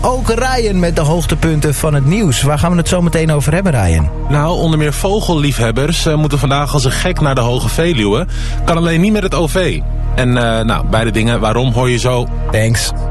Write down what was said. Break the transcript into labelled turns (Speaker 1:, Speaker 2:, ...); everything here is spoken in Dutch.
Speaker 1: ook Ryan met de hoogtepunten van het nieuws. Waar gaan we het zo meteen over hebben, Ryan?
Speaker 2: Nou, onder meer vogelliefhebbers moeten vandaag als een gek naar de Hoge Veluwe. Kan alleen niet met het OV. En beide dingen, waarom hoor je zo?
Speaker 1: Thanks.